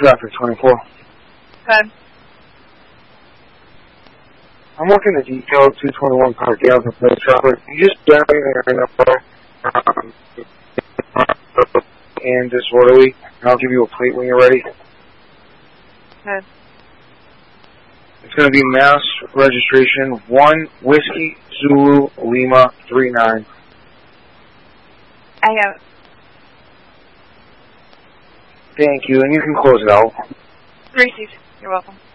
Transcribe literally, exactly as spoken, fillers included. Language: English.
traffic twenty-four. Okay. I'm working the detail two twenty-one Park Gales and plate traffic. You just generate an info um, and disorderly, and I'll give you a plate when you're ready. Okay. It's going to be mass registration one Whiskey Zulu Lima three nine. I have it. Thank you, and you can close it out. Receipt. You're welcome.